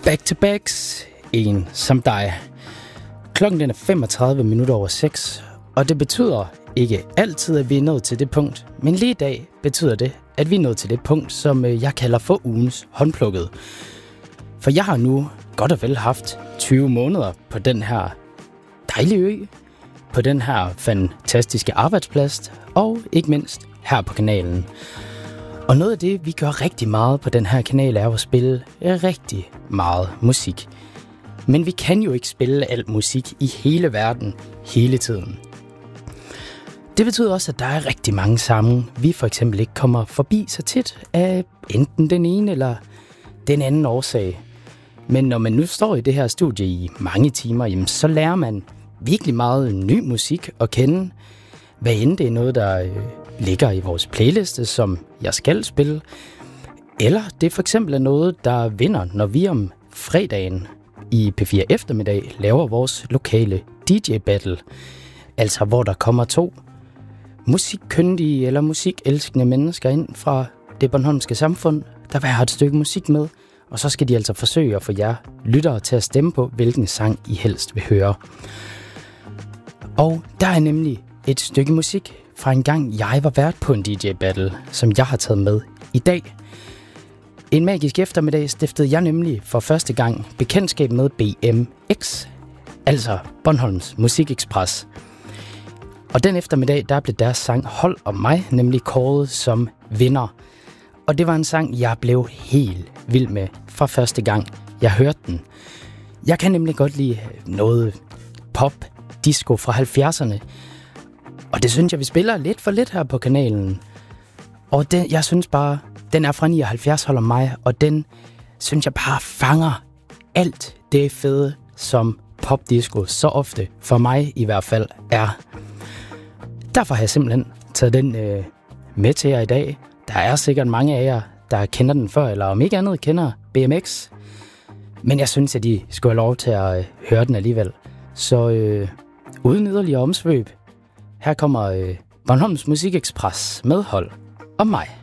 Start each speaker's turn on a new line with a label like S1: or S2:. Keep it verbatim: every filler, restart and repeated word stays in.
S1: Back to backs, en som dig. Klokken den er femogtredive minutter over seks, og det betyder ikke altid, at vi er nået til det punkt, men lige i dag betyder det, at vi er nået til det punkt, som jeg kalder for ugens håndplukket. For jeg har nu godt og vel haft tyve måneder på den her dejlige ø, på den her fantastiske arbejdsplads, og ikke mindst her på kanalen. Og noget af det, vi gør rigtig meget på den her kanal, er at spille rigtig meget musik. Men vi kan jo ikke spille alt musik i hele verden, hele tiden. Det betyder også, at der er rigtig mange sange, vi for eksempel ikke kommer forbi så tit af enten den ene eller den anden årsag. Men når man nu står i det her studie i mange timer, jamen, så lærer man virkelig meget ny musik at kende. Hvad end det er noget, der øh, ligger i vores playliste, som jeg skal spille. Eller det for eksempel er noget, der vinder, når vi om fredagen i P fire eftermiddag laver vores lokale D J-battle. Altså hvor der kommer to musikkyndige eller musikelskende mennesker ind fra det bornholmske samfund, der vil have et stykke musik med. Og så skal de altså forsøge at få jer lyttere til at stemme på, hvilken sang I helst vil høre. Og der er nemlig et stykke musik fra en gang, jeg var vært på en D J-battle, som jeg har taget med i dag. En magisk eftermiddag stiftede jeg nemlig for første gang bekendtskab med B M X, altså Bornholms Musikexpress. Og den eftermiddag, der blev deres sang Hold om mig nemlig kåret som vinder. Og det var en sang, jeg blev helt vild med fra første gang, jeg hørte den. Jeg kan nemlig godt lide noget pop, disco fra halvfjerdserne. Og det synes jeg, vi spiller lidt for lidt her på kanalen. Og den, jeg synes bare, den er fra nioghalvfjerds, Hold om mig, og den synes jeg bare fanger alt det fede, som popdisco så ofte, for mig i hvert fald, er. Derfor har jeg simpelthen taget den øh, med til jer i dag. Der er sikkert mange af jer, der kender den før, eller om ikke andet kender B M X. Men jeg synes, at de skulle have lov til at øh, høre den alligevel. Så øh, uden yderligere omsvøb, her kommer øh, Bornholms Musikexpress med Hold om mig.